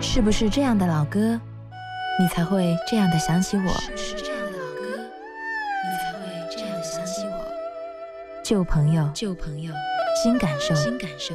是不是这样的老歌，你才会这样的想起我？是不是这样的老歌，你才会这样的想起我？旧朋友，新感受。